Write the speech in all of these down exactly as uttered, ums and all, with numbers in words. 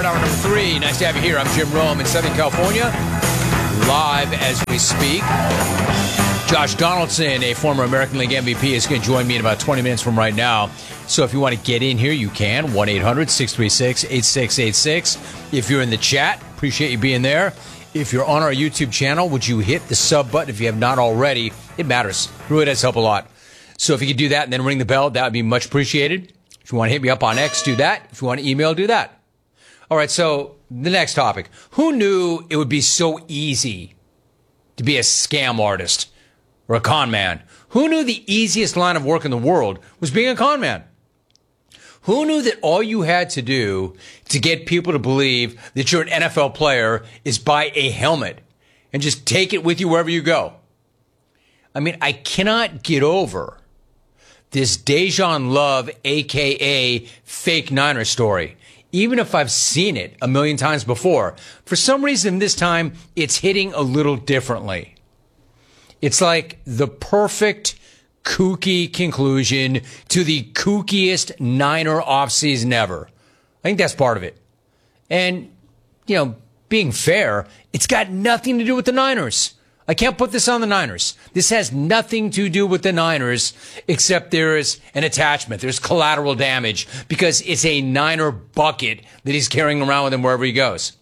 hour number three. Nice to have you here. I'm Jim Rome in Southern California, live as we speak. Josh Donaldson, a former American League M V P, is going to join me in about twenty minutes from right now. So if you want to get in here, you can. one eight hundred six three six eight six eight six. If you're in the chat, appreciate you being there. If you're on our YouTube channel, would you hit the sub button if you have not already? It matters. It really does help a lot. So if you could do that and then ring the bell, that would be much appreciated. If you want to hit me up on X, do that. If you want to email, do that. All right, so the next topic. Who knew it would be so easy to be a scam artist or a con man? Who knew the easiest line of work in the world was being a con man? Who knew that all you had to do to get people to believe that you're an N F L player is buy a helmet and just take it with you wherever you go? I mean, I cannot get over this Dejan Love, a k a fake Niner story. Even if I've seen it a million times before, for some reason this time it's hitting a little differently. It's like the perfect kooky conclusion to the kookiest Niner offseason ever. I think that's part of it. And, you know, being fair, it's got nothing to do with the Niners. I can't put this on the Niners. This has nothing to do with the Niners, except there is an attachment. There's collateral damage because it's a Niner bucket that he's carrying around with him wherever he goes.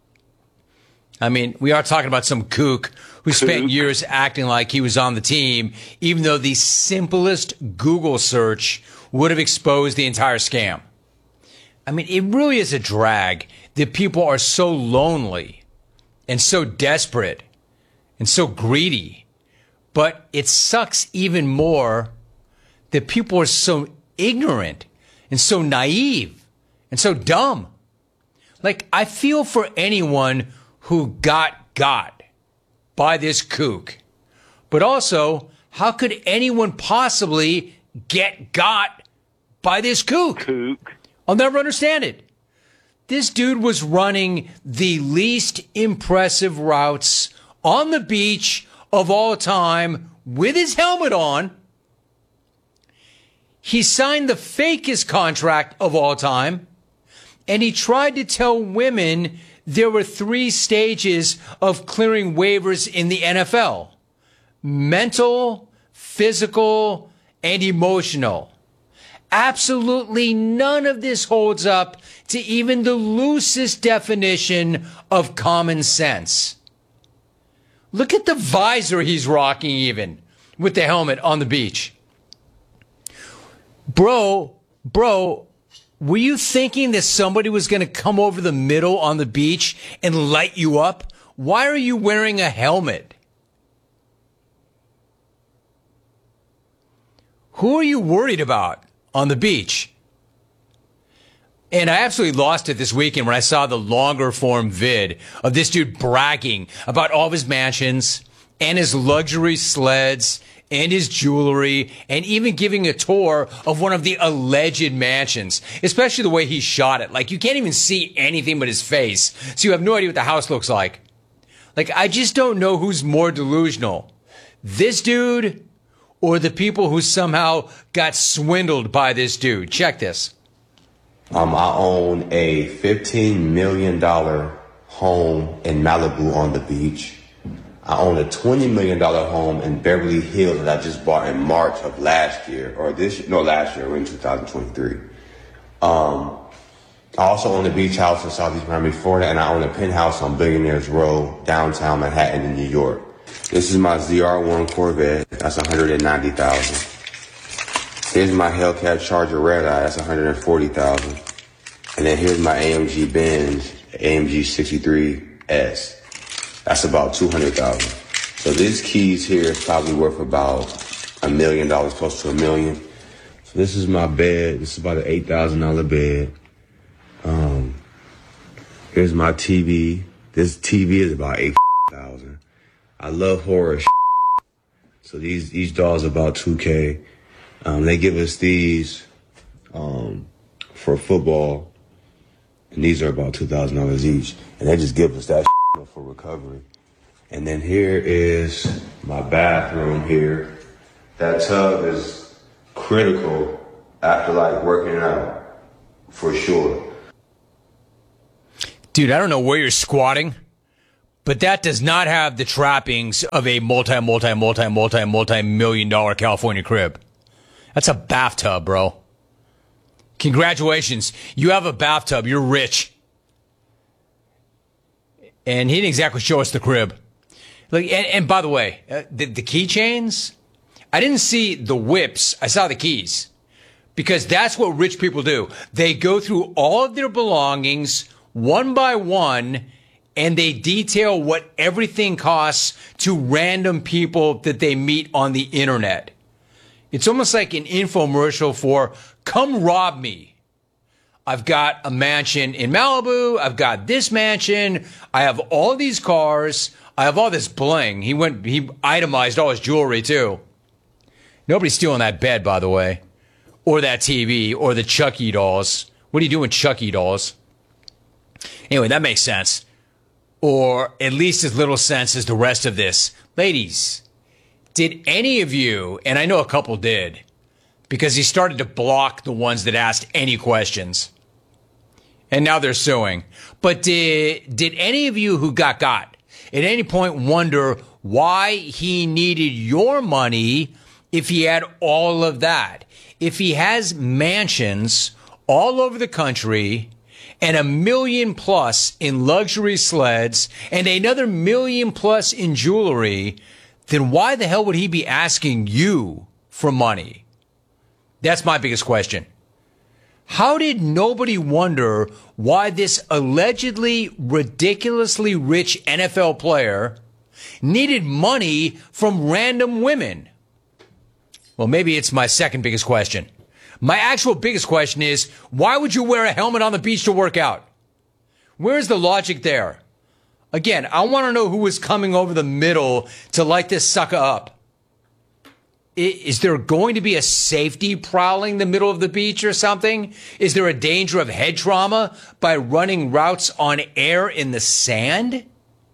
I mean, we are talking about some kook who spent years acting like he was on the team, even though the simplest Google search would have exposed the entire scam. I mean, it really is a drag that people are so lonely and so desperate and so greedy. But it sucks even more that people are so ignorant and so naive and so dumb. Like, I feel for anyone who got got by this kook. But also, how could anyone possibly get got by this kook? Kook. I'll never understand it. This dude was running the least impressive routes on the beach of all time with his helmet on. He signed the fakest contract of all time. And he tried to tell women there were three stages of clearing waivers in the N F L: mental, physical, and emotional. Absolutely none of this holds up to even the loosest definition of common sense. Look at the visor he's rocking even with the helmet on the beach. Bro, bro, were you thinking that somebody was going to come over the middle on the beach and light you up? Why are you wearing a helmet? Who are you worried about on the beach? And I absolutely lost it this weekend when I saw the longer form vid of this dude bragging about all of his mansions and his luxury sleds and his jewelry, and even giving a tour of one of the alleged mansions, especially the way he shot it. Like, you can't even see anything but his face, so you have no idea what the house looks like. Like, I just don't know who's more delusional, this dude or the people who somehow got swindled by this dude. Check this. Um, I own a fifteen million dollars home in Malibu on the beach. I own a twenty million dollars home in Beverly Hills that I just bought in March of last year, or this, no, last year, we're in two thousand twenty-three. Um, I also own a beach house in Southeast Miami, Florida, and I own a penthouse on Billionaires Row, downtown Manhattan in New York. This is my Z R one Corvette. That's one hundred ninety thousand dollars. Here's my Hellcat Charger Red Eye. That's one hundred forty thousand dollars. And then here's my A M G Benz A M G sixty-three S. That's about two hundred thousand dollars. So these keys here is probably worth about a million dollars, close to a million. So this is my bed. This is about an eight thousand dollars bed. Um, here's my T V. This T V is about eight thousand dollars. I love horror. So these these dolls are about two K. Um, they give us these um, for football, and these are about two thousand dollars each. And they just give us that for recovery. And then here is my bathroom here. That tub is critical after like working out, for sure. Dude, I don't know where you're squatting, but that does not have the trappings of a multi, multi, multi, multi, multi-million dollar California crib. That's a bathtub, bro. Congratulations. You have a bathtub. You're rich. And he didn't exactly show us the crib. Like, and, and by the way, uh, the, the keychains, I didn't see the whips. I saw the keys. Because that's what rich people do. They go through all of their belongings one by one, and they detail what everything costs to random people that they meet on the internet. It's almost like an infomercial for, come rob me. I've got a mansion in Malibu. I've got this mansion. I have all these cars. I have all this bling. He went, he itemized all his jewelry too. Nobody's stealing that bed, by the way, or that T V, or the Chucky dolls. What are you doing with Chucky dolls? Anyway, that makes sense. Or at least as little sense as the rest of this. Ladies, did any of you, and I know a couple did, because he started to block the ones that asked any questions. And now they're suing. But did, did any of you who got got at any point wonder why he needed your money if he had all of that? If he has mansions all over the country and a million plus in luxury sleds and another million plus in jewelry, then why the hell would he be asking you for money? That's my biggest question. How did nobody wonder why this allegedly ridiculously rich N F L player needed money from random women? Well, maybe it's my second biggest question. My actual biggest question is, why would you wear a helmet on the beach to work out? Where's the logic there? Again, I want to know who was coming over the middle to light this sucker up. Is there going to be a safety prowling the middle of the beach or something? Is there a danger of head trauma by running routes on air in the sand?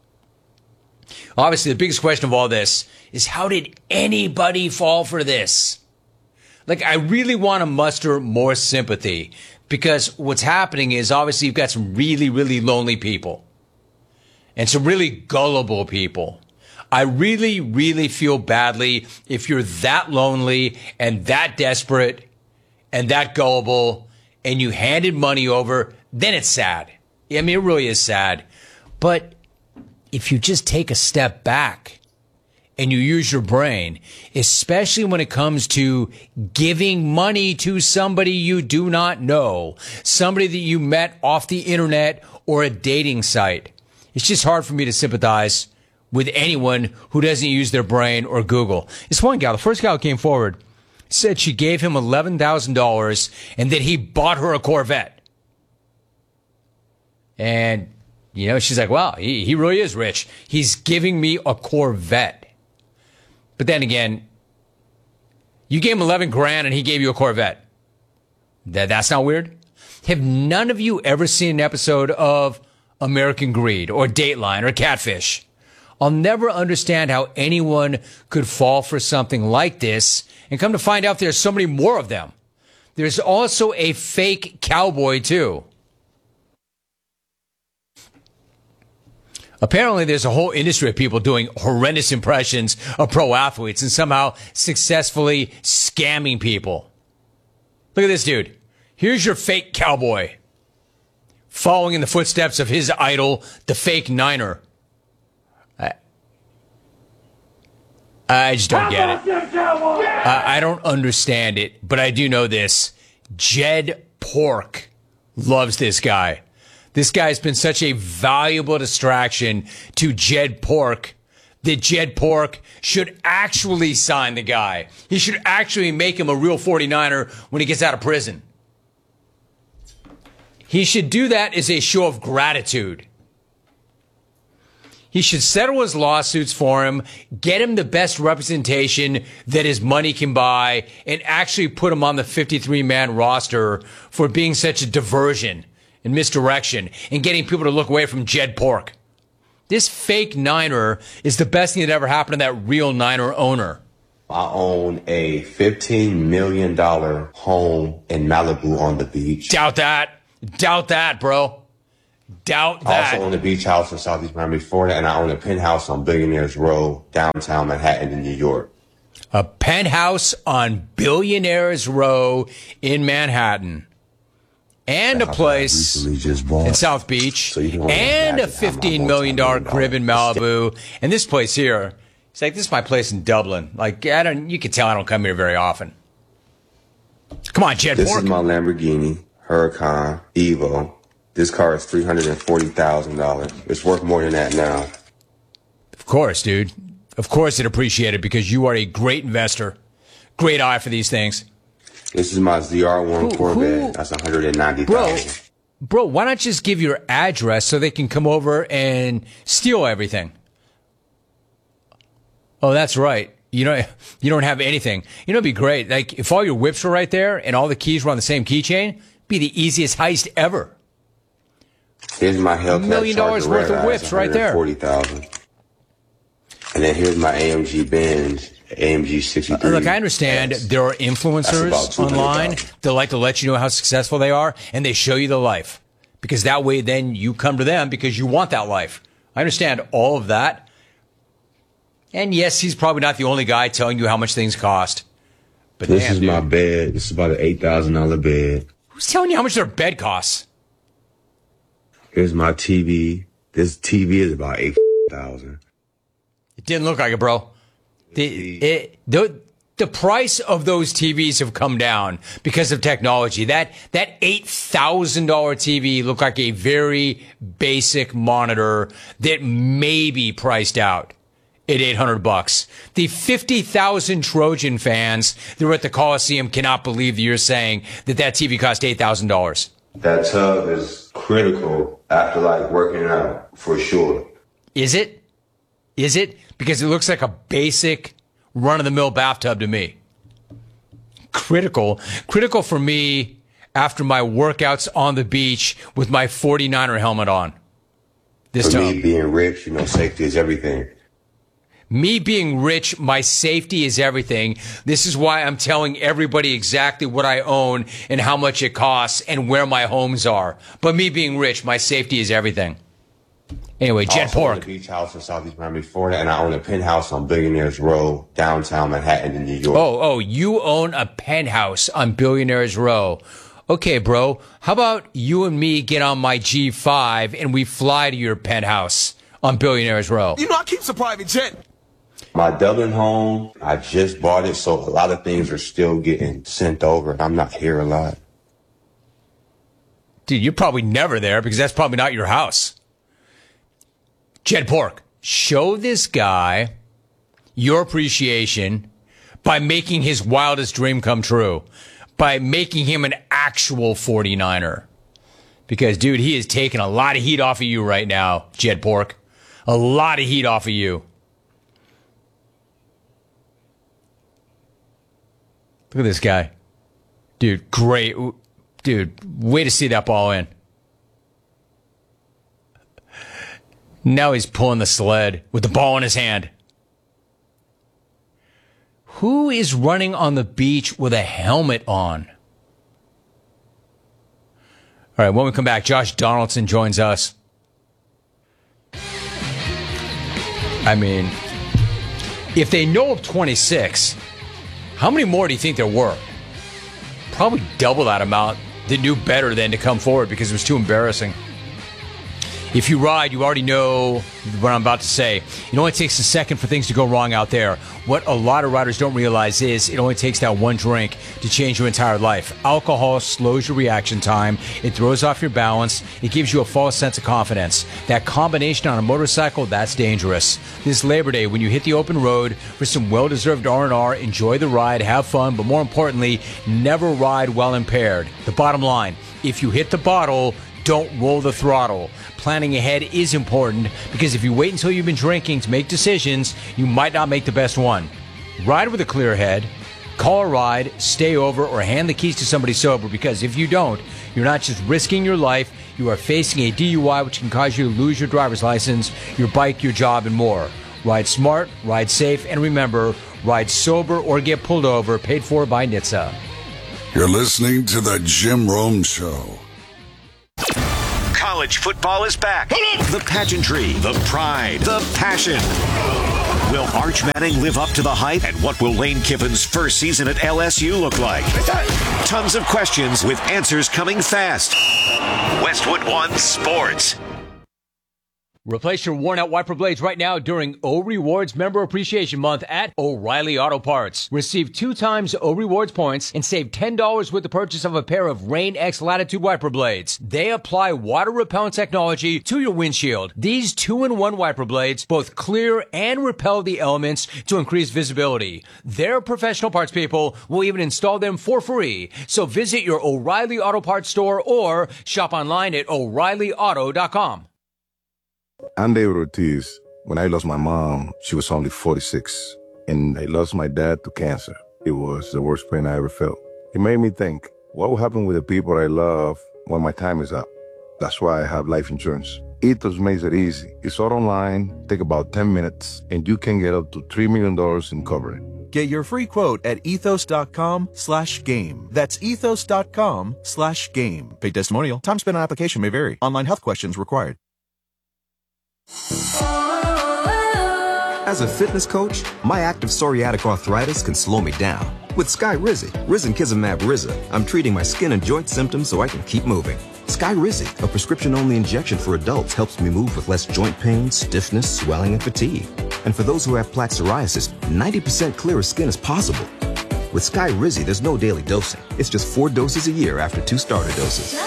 Obviously, the biggest question of all this is, how did anybody fall for this? Like, I really want to muster more sympathy, because what's happening is, obviously, you've got some really, really lonely people and some really gullible people. I really, really feel badly if you're that lonely and that desperate and that gullible and you handed money over, then it's sad. I mean, it really is sad. But if you just take a step back and you use your brain, especially when it comes to giving money to somebody you do not know, somebody that you met off the internet or a dating site, it's just hard for me to sympathize with anyone who doesn't use their brain or Google. This one gal, the first gal who came forward, said she gave him eleven thousand dollars and that he bought her a Corvette. And, you know, she's like, wow, he, he really is rich. He's giving me a Corvette. But then again, you gave him eleven grand and he gave you a Corvette. That, that's not weird? Have none of you ever seen an episode of American Greed or Dateline or Catfish? I'll never understand how anyone could fall for something like this, and come to find out there's so many more of them. There's also a fake cowboy, too. Apparently, there's a whole industry of people doing horrendous impressions of pro athletes and somehow successfully scamming people. Look at this dude. Here's your fake cowboy, following in the footsteps of his idol, the fake Niner. I, I just don't get it. I, I don't understand it, but I do know this. Jed Pork loves this guy. This guy's been such a valuable distraction to Jed Pork that Jed Pork should actually sign the guy. He should actually make him a real forty-niner when he gets out of prison. He should do that as a show of gratitude. He should settle his lawsuits for him, get him the best representation that his money can buy, and actually put him on the fifty-three man roster for being such a diversion and misdirection and getting people to look away from Jed Pork. This fake Niner is the best thing that ever happened to that real Niner owner. I own a fifteen million dollars home in Malibu on the beach. Doubt that. Doubt that, bro. Doubt I that. also own a beach house in Southeast Miami, Florida, and I own a penthouse on Billionaires Row, downtown Manhattan in New York. A penthouse on Billionaires Row in Manhattan. And a place in South Beach. So and a fifteen million dollars crib in Malibu. And this place here, it's like, this is my place in Dublin. Like, I don't, you can tell I don't come here very often. Come on, Jed This Pork. is my Lamborghini Huracan Evo. This car is three hundred forty thousand dollars. It's worth more than that now. Of course, dude. Of course it appreciated because you are a great investor. Great eye for these things. This is my Z R one who, Corvette. Who, That's one hundred ninety thousand dollars. Bro, bro, why not just give your address so they can come over and steal everything? Oh, that's right. You know, you don't have anything. You know, it'd be great. Like, if all your whips were right there and all the keys were on the same keychain, it'd be the easiest heist ever. Here's my Hellcat A million dollars worth of whips right there. forty thousand dollars. And then here's my A M G Benz, A M G sixty-three. Look, I understand yes. there are influencers online that like to let you know how successful they are, and they show you the life. Because that way, then you come to them because you want that life. I understand all of that. And yes, he's probably not the only guy telling you how much things cost. But this damn, is dude. my bed. This is about an eight thousand dollars bed. Who's telling you how much their bed costs? Here's my T V. This T V is about eight thousand dollars. It didn't look like it, bro. The, it, the, the price of those T Vs have come down because of technology. That that eight thousand dollars T V looked like a very basic monitor that may be priced out at eight hundred bucks. The fifty thousand Trojan fans that were at the Coliseum cannot believe that you're saying that that T V cost eight thousand dollars. That tub is critical after, like, working out, for sure. Is it? Is it? Because it looks like a basic run-of-the-mill bathtub to me. Critical. Critical for me after my workouts on the beach with my forty-niner helmet on. This For tub. me, being rich, you know, safety is everything. Me being rich, my safety is everything. This is why I'm telling everybody exactly what I own and how much it costs and where my homes are. But me being rich, my safety is everything. Anyway, Jed Pork. I own a beach house in Southeast Miami, Florida, and I own a penthouse on Billionaires Row, downtown Manhattan in New York. Oh, oh, you own a penthouse on Billionaires Row. Okay, bro, how about you and me get on my G five and we fly to your penthouse on Billionaires Row? You know, I keep a private jet. My Dublin home, I just bought it, so a lot of things are still getting sent over. I'm not here a lot. Dude, you're probably never there because that's probably not your house. Jed Pork, show this guy your appreciation by making his wildest dream come true, by making him an actual forty-niner. Because, dude, he is taking a lot of heat off of you right now, Jed Pork. A lot of heat off of you. Look at this guy. Dude, great. Dude, way to see that ball in. Now he's pulling the sled with the ball in his hand. Who is running on the beach with a helmet on? All right, when we come back, Josh Donaldson joins us. I mean, if they know of twenty-six, how many more do you think there were? Probably double that amount that knew better than to come forward because it was too embarrassing. If you ride, you already know what I'm about to say. It only takes a second for things to go wrong out there. What a lot of riders don't realize is it only takes that one drink to change your entire life. Alcohol slows your reaction time. It throws off your balance. It gives you a false sense of confidence. That combination on a motorcycle, that's dangerous. This Labor Day, when you hit the open road for some well-deserved R and R, enjoy the ride, have fun, but more importantly, never ride while impaired. The bottom line, if you hit the bottle, don't roll the throttle. Planning ahead is important because if you wait until you've been drinking to make decisions, you might not make the best one. Ride with a clear head, call a ride, stay over, or hand the keys to somebody sober because if you don't, you're not just risking your life, you are facing a D U I which can cause you to lose your driver's license, your bike, your job, and more. Ride smart, ride safe, and remember, ride sober or get pulled over, paid for by N H T S A. You're listening to The Jim Rome Show. College football is back. The pageantry, the pride, the passion. Will Arch Manning live up to the hype? And what will Lane Kiffin's first season at L S U look like? Tons of questions with answers coming fast. Westwood One Sports. Replace your worn-out wiper blades right now during O Rewards Member Appreciation Month at O'Reilly Auto Parts. Receive two times O Rewards points and save ten dollars with the purchase of a pair of Rain X Latitude wiper blades. They apply water-repellent technology to your windshield. These two-in-one wiper blades both clear and repel the elements to increase visibility. Their professional parts people will even install them for free. So visit your O'Reilly Auto Parts store or shop online at O'Reilly Auto dot com. I'm David Ortiz. When I lost my mom, she was only forty-six, and I lost my dad to cancer. It was the worst pain I ever felt. It made me think, what will happen with the people I love when my time is up? That's why I have life insurance. Ethos makes it easy. It's all online, take about ten minutes, and you can get up to three million dollars in coverage. Get your free quote at ethos.com slash game. That's ethos.com slash game. Paid testimonial. Time spent on application may vary. Online health questions required. As a fitness coach, my active psoriatic arthritis can slow me down. With Skyrizi, Risankizumab Riza, I'm treating my skin and joint symptoms so I can keep moving. Skyrizi, a prescription-only injection for adults, helps me move with less joint pain, stiffness, swelling, and fatigue. And for those who have plaque psoriasis, ninety percent clearer skin is possible. With Skyrizi, there's no daily dosing. It's just four doses a year after two starter doses.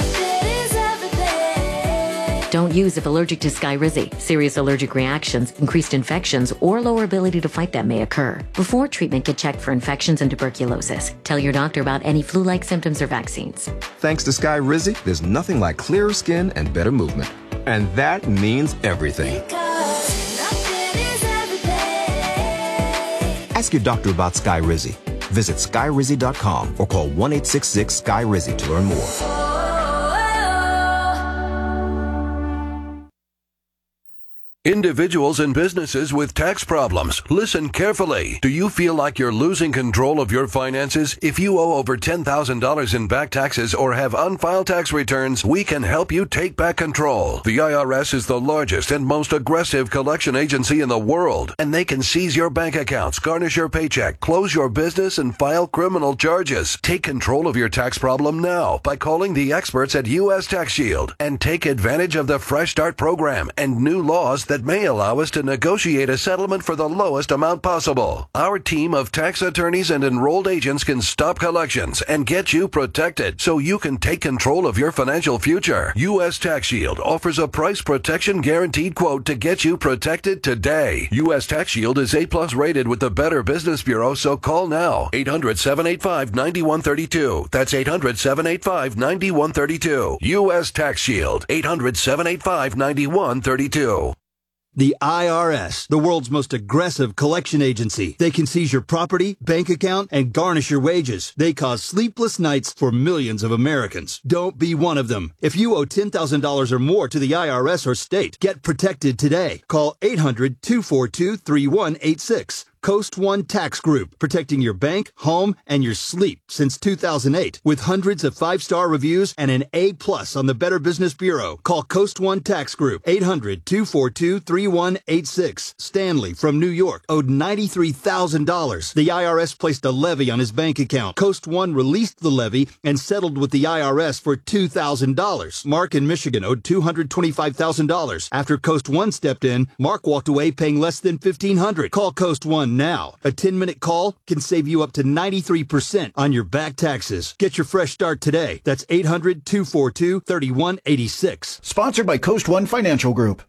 Don't use if allergic to Skyrizi. Serious allergic reactions, increased infections, or lower ability to fight them may occur. Before treatment, get checked for infections and tuberculosis. Tell your doctor about any flu-like symptoms or vaccines. Thanks to Skyrizi, there's nothing like clearer skin and better movement. And that means everything. Ask your doctor about Skyrizi. Visit Skyrizi dot com or call one eight six six Sky Rizi to learn more. Individuals and businesses with tax problems, listen carefully. Do you feel like you're losing control of your finances? If you owe over ten thousand dollars in back taxes or have unfiled tax returns, we can help you take back control. The I R S is the largest and most aggressive collection agency in the world, and they can seize your bank accounts, garnish your paycheck, close your business, and file criminal charges. Take control of your tax problem now by calling the experts at U S Tax Shield and take advantage of the Fresh Start program and new laws that may allow us to negotiate a settlement for the lowest amount possible. Our team of tax attorneys and enrolled agents can stop collections and get you protected so you can take control of your financial future. U S Tax Shield offers a price protection guaranteed quote to get you protected today. U S Tax Shield is A plus rated with the Better Business Bureau, so call now. eight hundred, seven eight five, nine one three two. That's eight hundred, seven eight five, nine one three two. U S Tax Shield. eight hundred, seven eight five, nine one three two. The I R S, the world's most aggressive collection agency. They can seize your property, bank account, and garnish your wages. They cause sleepless nights for millions of Americans. Don't be one of them. If you owe ten thousand dollars or more to the I R S or state, get protected today. Call eight hundred, two four two, three one eight six. Coast One Tax Group, protecting your bank, home, and your sleep since two thousand eight. With hundreds of five-star reviews and an A plus on the Better Business Bureau. Call Coast One Tax Group, eight hundred, two four two, three one eight six. Stanley from New York owed ninety-three thousand dollars. The I R S placed a levy on his bank account. Coast One released the levy and settled with the I R S for two thousand dollars. Mark in Michigan owed two hundred twenty-five thousand dollars. After Coast One stepped in, Mark walked away paying less than fifteen hundred dollars. Call Coast One now. A ten-minute call can save you up to ninety-three percent on your back taxes. Get your fresh start today. That's eight hundred, two four two, three one eight six. Sponsored by Coast One Financial Group.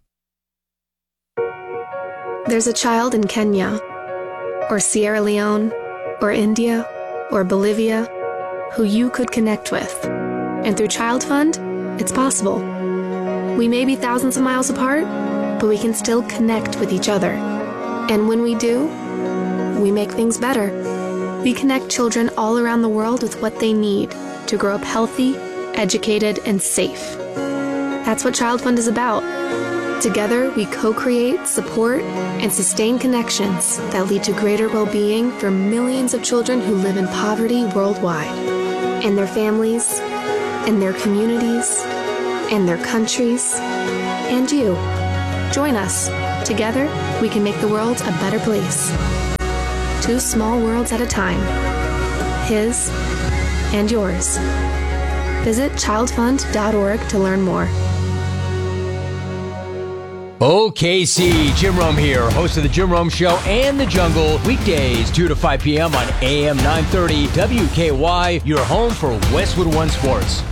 There's a child in Kenya, or Sierra Leone, or India, or Bolivia, who you could connect with. And through Child Fund, it's possible. We may be thousands of miles apart, but we can still connect with each other. And when we do, we make things better. We connect children all around the world with what they need to grow up healthy, educated, and safe. That's what Child Fund is about. Together, we co-create, support, and sustain connections that lead to greater well-being for millions of children who live in poverty worldwide, and their families, and their communities, and their countries, and you. Join us. Together, we can make the world a better place. Two small worlds at a time. His and yours. Visit child fund dot org to learn more. O K C, Jim Rome here, host of the Jim Rome Show and The Jungle, weekdays two to five p.m. on A M nine thirty W K Y, your home for Westwood One Sports.